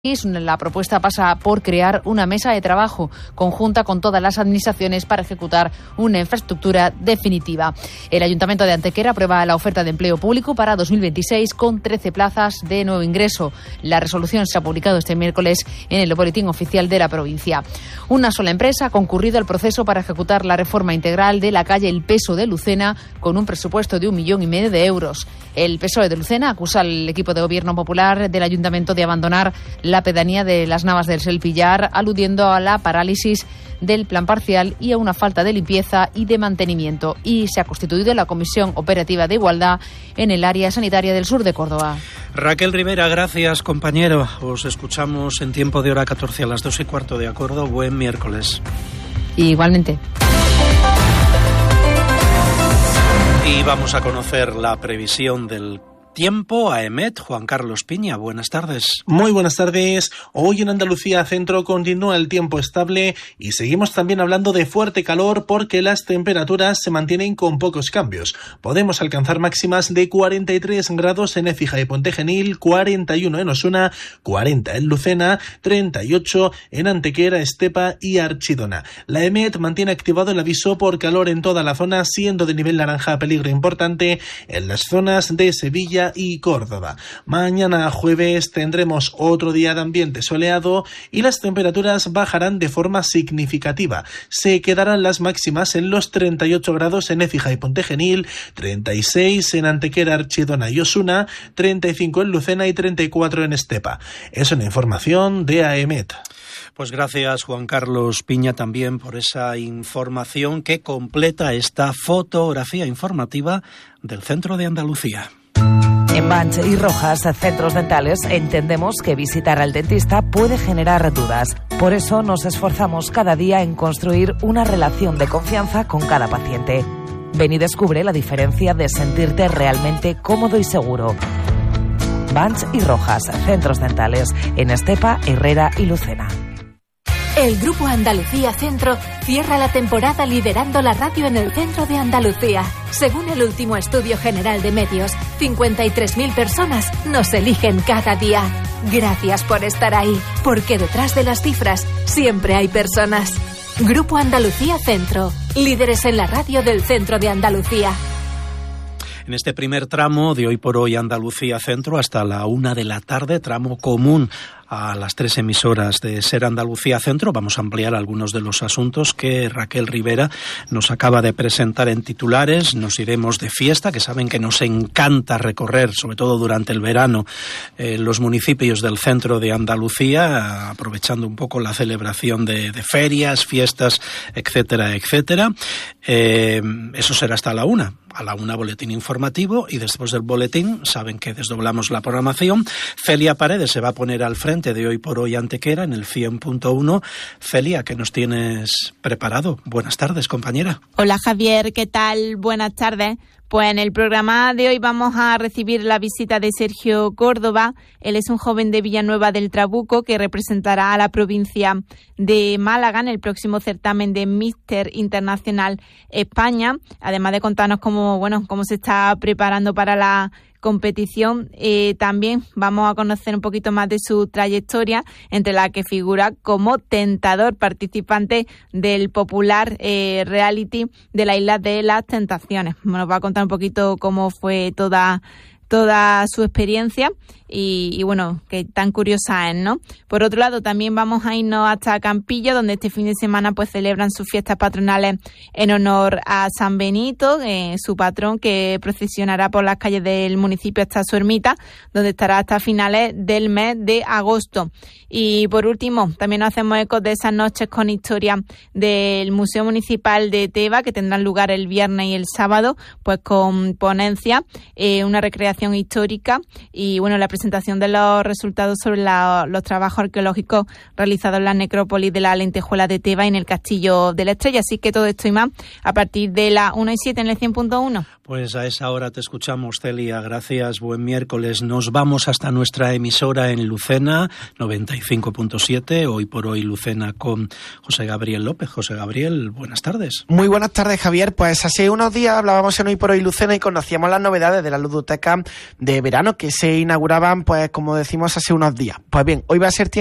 La propuesta pasa por crear una mesa de trabajo conjunta con todas las administraciones para ejecutar una infraestructura definitiva. El Ayuntamiento de Antequera aprueba la oferta de empleo público para 2026 con 13 plazas de nuevo ingreso. La resolución se ha publicado este miércoles en el Boletín Oficial de la provincia. Una sola empresa ha concurrido al proceso para ejecutar la reforma integral de la calle El Peso de Lucena con un presupuesto de 1,5 millones de euros. El PSOE de Lucena acusa al equipo de gobierno popular del Ayuntamiento de abandonar la pedanía de las Navas del Selpillar, aludiendo a la parálisis del plan parcial y a una falta de limpieza y de mantenimiento. Y se ha constituido la Comisión Operativa de Igualdad en el área sanitaria del sur de Córdoba. Raquel Rivera, gracias, compañero. Os escuchamos en tiempo de hora 14 a las 2:15 de acuerdo. Buen miércoles. Igualmente. Y vamos a conocer la previsión del tiempo a EMET. Juan Carlos Piña, buenas tardes. Muy buenas tardes. Hoy en Andalucía Centro continúa el tiempo estable y seguimos también hablando de fuerte calor porque las temperaturas se mantienen con pocos cambios. Podemos alcanzar máximas de 43 grados en Écija y Pontegenil, 41 en Osuna, 40 en Lucena, 38 en Antequera, Estepa y Archidona. La EMET mantiene activado el aviso por calor en toda la zona, siendo de nivel naranja peligro importante en las zonas de Sevilla y Córdoba. Mañana jueves tendremos otro día de ambiente soleado y las temperaturas bajarán de forma significativa. Se quedarán las máximas en los 38 grados en Écija y Pontegenil, 36 en Antequera, Archidona y Osuna, 35 en Lucena y 34 en Estepa. Es una información de AEMET. Pues gracias, Juan Carlos Piña, también por esa información que completa esta fotografía informativa del centro de Andalucía. En Banch y Rojas, centros dentales, entendemos que visitar al dentista puede generar dudas. Por eso nos esforzamos cada día en construir una relación de confianza con cada paciente. Ven y descubre la diferencia de sentirte realmente cómodo y seguro. Banch y Rojas, centros dentales, en Estepa, Herrera y Lucena. El Grupo Andalucía Centro cierra la temporada liderando la radio en el centro de Andalucía. Según el último estudio general de medios, 53.000 personas nos eligen cada día. Gracias por estar ahí, porque detrás de las cifras siempre hay personas. Grupo Andalucía Centro, líderes en la radio del centro de Andalucía. En este primer tramo de Hoy por Hoy Andalucía Centro hasta la 1 de la tarde, tramo común a las 3 emisoras de Ser Andalucía Centro, vamos a ampliar algunos de los asuntos que Raquel Rivera nos acaba de presentar en titulares. Nos iremos de fiesta, que saben que nos encanta recorrer, sobre todo durante el verano, los municipios del centro de Andalucía, aprovechando un poco la celebración de ferias, fiestas, etcétera, etcétera. Eso será hasta la 1. A la 1 boletín informativo y después del boletín saben que desdoblamos la programación. Celia Paredes se va a poner al frente de Hoy por Hoy Antequera en el 100.1. Celia, ¿qué nos tienes preparado? Buenas tardes, compañera. Hola, Javier, ¿qué tal? Buenas tardes. Pues en el programa de hoy vamos a recibir la visita de Sergio Córdoba. Él es un joven de Villanueva del Trabuco que representará a la provincia de Málaga en el próximo certamen de Míster Internacional España. Además de contarnos cómo se está preparando para la competición, también vamos a conocer un poquito más de su trayectoria, entre la que figura como tentador participante del popular reality de la Isla de las Tentaciones. Nos va a contar un poquito cómo fue toda su experiencia y bueno, que tan curiosa es, ¿no? Por otro lado, también vamos a irnos hasta Campillo, donde este fin de semana pues celebran sus fiestas patronales en honor a San Benito, su patrón, que procesionará por las calles del municipio hasta su ermita, donde estará hasta finales del mes de agosto. Y por último, también nos hacemos eco de esas noches con historia del Museo Municipal de Teba, que tendrán lugar el viernes y el sábado, pues con ponencia, una recreación histórica y bueno, la presentación de los resultados sobre los trabajos arqueológicos realizados en la necrópolis de la Lentejuela de Teba y en el Castillo de la Estrella. Así que todo esto y más a partir de la 1:07 en el 100.1. Pues a esa hora te escuchamos, Celia. Gracias, buen miércoles. Nos vamos hasta nuestra emisora en Lucena, 95.7, Hoy por Hoy Lucena, con José Gabriel López. José Gabriel, buenas tardes. Muy buenas tardes, Javier. Pues hace unos días hablábamos en Hoy por Hoy Lucena y conocíamos las novedades de la ludoteca de verano que se inauguraban, pues como decimos, hace unos días. Pues bien, hoy va a ser tiempo